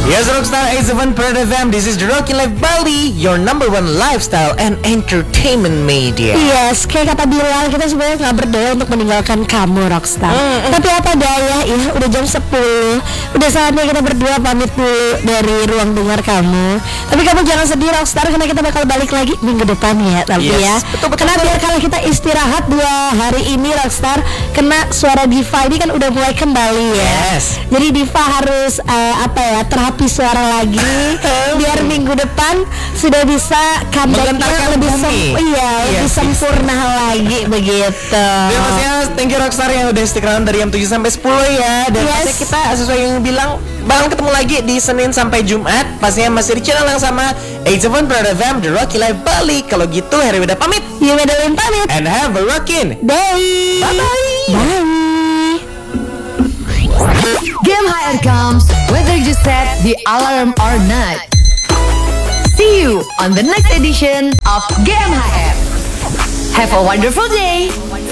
Yes, Rockstar 87 Pride FM. This is the Rocky Life Bali, your number one lifestyle and entertainment media. Yes, kayak kata Bilal, kita sebenarnya nggak berdaya untuk meninggalkan kamu, Rockstar. Tapi apa daya, ya udah jam 10. Udah saatnya kita berdua pamit dulu dari ruang dengar kamu. Tapi kamu jangan sedih, Rockstar, karena kita bakal balik lagi minggu depan ya. Tapi Yes, ya, betul. karena biar kalau kita istirahat 2 hari ini, Rockstar, kena suara Diva ini kan udah mulai kembali ya. Yes. Jadi Diva harus terapi suara lagi biar minggu depan sudah bisa comebacknya Menggentarkan lebih bumi. lebih Yes. sempurna lagi begitu. Terima kasih ya, thank you Rockstar yang udah stick around dari jam 7 sampai 10 ya. Dan Yes. pasti kita sesuai yang bilang bakal ketemu lagi di Senin sampai Jumat. Pastinya masih di channel yang sama 87 Pride FM, The Rocky Life Bali. Kalau gitu Harry udah pamit. Medalin pamit. And have a rockin' Day. Bye-bye. Bye. Game Higher comes whether you set the alarm or not. See you on the next edition of Game Higher. Have a wonderful day.